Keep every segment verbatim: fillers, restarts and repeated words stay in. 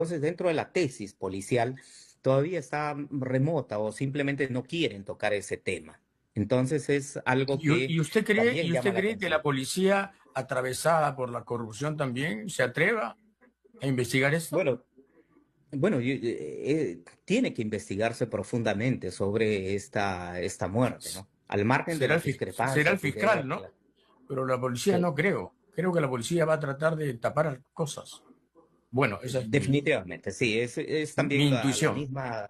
Entonces, dentro de la tesis policial, todavía está remota o simplemente no quieren tocar ese tema. Entonces, es algo ¿Y, u- que y usted cree, también y llama usted la cree que la atención. policía, atravesada por la corrupción también, se atreva a investigar esto? Bueno, bueno, yo- eh, eh, tiene que investigarse profundamente sobre esta, esta muerte, ¿no? Al margen de Será el, las fis- será el discrepancias, fiscal, ideas. ¿no? Pero la policía no creo. Creo que la policía va a tratar de tapar cosas. Bueno, esa es mi, Definitivamente, sí, es, es mi también la, la intuición. misma,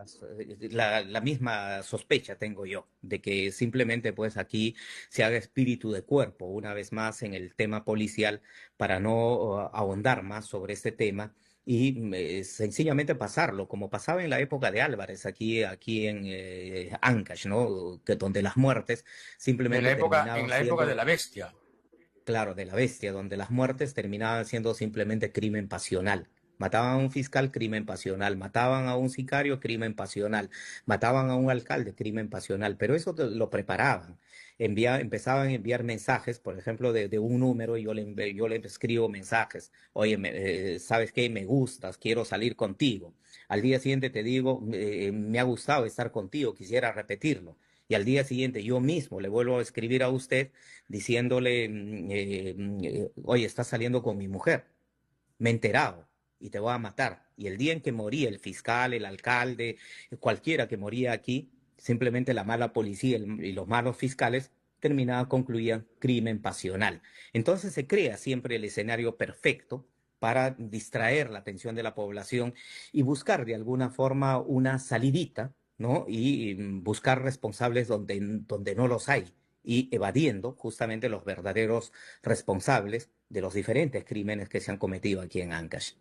la, la misma sospecha tengo yo, de que simplemente pues aquí se haga espíritu de cuerpo, una vez más en el tema policial, para no uh, ahondar más sobre este tema y eh, sencillamente pasarlo, como pasaba en la época de Álvarez, aquí, aquí en eh, Ancash, ¿no? Que donde las muertes En la simplemente época, en terminaban la época de siendo, la bestia. claro, de la bestia, donde las muertes terminaban siendo simplemente crimen pasional. Mataban a un fiscal, crimen pasional. Mataban a un sicario, crimen pasional. Mataban a un alcalde, crimen pasional. Pero eso te- lo preparaban. Envía- empezaban a enviar mensajes, por ejemplo, de, de un número, y yo le, env- yo le escribo mensajes. Oye, me- eh, ¿sabes qué? Me gustas, quiero salir contigo. Al día siguiente te digo, eh, me ha gustado estar contigo, quisiera repetirlo. Y al día siguiente yo mismo le vuelvo a escribir a usted diciéndole, mm, eh, mm, eh, oye, estás saliendo con mi mujer, me he enterado y te voy a matar. Y el día en que moría el fiscal, el alcalde, cualquiera que moría aquí, simplemente la mala policía el- y los malos fiscales terminaban, concluían crimen pasional. Entonces se crea siempre el escenario perfecto para distraer la atención de la población y buscar de alguna forma una salidita, ¿no? Y, y buscar responsables donde, donde no los hay y evadiendo justamente los verdaderos responsables de los diferentes crímenes que se han cometido aquí en Ancash.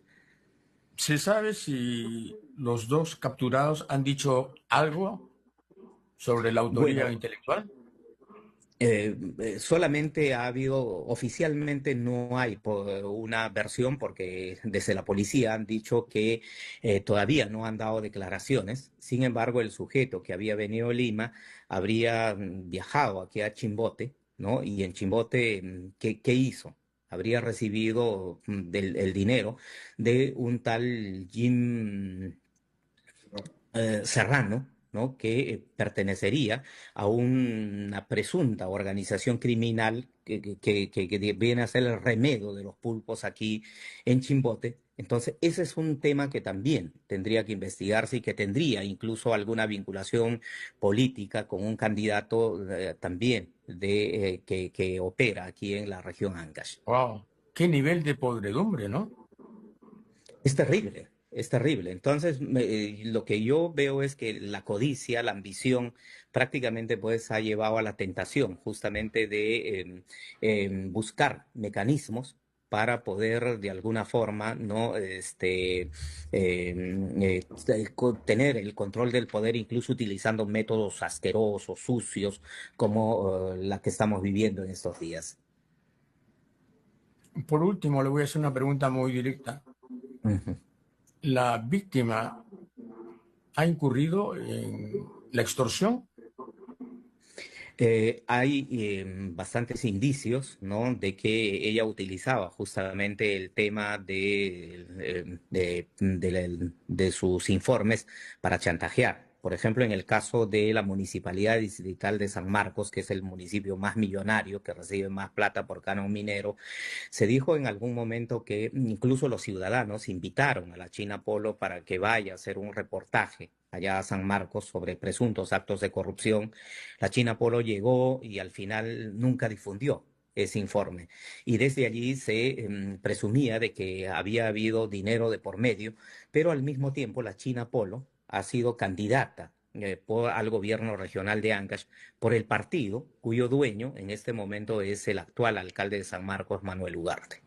¿Se sabe si los dos capturados han dicho algo sobre la autoría Bueno, intelectual? eh, eh, solamente ha habido, oficialmente no hay po- una versión porque desde la policía han dicho que eh, todavía no han dado declaraciones. Sin embargo, el sujeto que había venido a Lima habría mm, viajado aquí a Chimbote, ¿no? Y en Chimbote, mm, ¿qué, qué hizo? Habría recibido mm, del, el dinero de un tal Jim eh, Serrano, ¿no? Que eh, pertenecería a una presunta organización criminal que, que, que, que- que viene a ser el remedio de los pulpos aquí en Chimbote. Entonces, ese es un tema que también tendría que investigarse y que tendría incluso alguna vinculación política con un candidato eh, también de, eh, que, que opera aquí en la región Ancash. ¡Wow! ¡Qué nivel de podredumbre!, ¿no? Es terrible, es terrible. Entonces, me- eh, lo que yo veo es que la codicia, la ambición, prácticamente pues ha llevado a la tentación justamente de em, em, buscar mecanismos para poder de alguna forma no este em, eh, co- tener el control del poder, incluso utilizando métodos asquerosos, sucios, como eh, la que estamos viviendo en estos días. Por último, le voy a hacer una pregunta muy directa. Ujú. ¿La víctima ha incurrido en la extorsión? Eh, hay eh, bastantes indicios, ¿no? De que ella utilizaba justamente el tema de, eh, de, de la- de sus informes para chantajear. Por ejemplo, en el caso de la Municipalidad Distrital de San Marcos, que es el municipio más millonario, que recibe más plata por canon minero, se dijo en algún momento que incluso los ciudadanos invitaron a la China Polo para que vaya a hacer un reportaje allá a San Marcos sobre presuntos actos de corrupción. La China Polo llegó y al final nunca difundió ese informe. Y desde allí se eh, presumía de que había habido dinero de por medio, pero al mismo tiempo la China Polo ha sido candidata eh, por, al gobierno regional de Ancash por el partido cuyo dueño en este momento es el actual alcalde de San Marcos, Manuel Ugarte.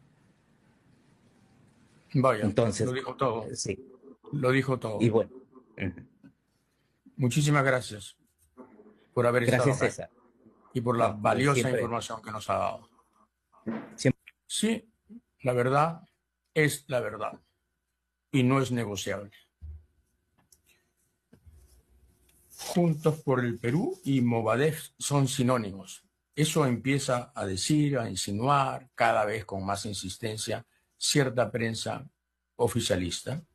Vaya, lo Entonces, dijo todo, eh, sí, lo dijo y todo. bueno, uh-huh. Muchísimas gracias por haber estado Gracias acá César. y por la No, eh, valiosa siempre, información que nos ha dado. siempre. Sí, la verdad es la verdad y no es negociable. Juntos por el Perú y Movadef son sinónimos. Eso empieza a decir, a insinuar cada vez con más insistencia cierta prensa oficialista.